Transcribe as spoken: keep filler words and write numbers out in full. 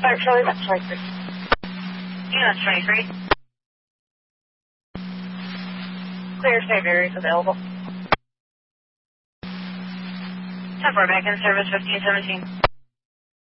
Fire Charlie, that's twenty-three. Yeah, that's twenty-three. Clear save areas available. ten four, back in service, fifteen seventeen.